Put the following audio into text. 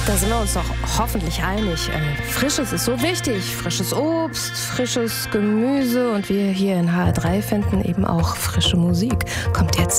Da sind wir uns doch hoffentlich einig. Frisches ist so wichtig. Frisches Obst, frisches Gemüse und wir hier in HR3 finden eben auch frische Musik. Kommt jetzt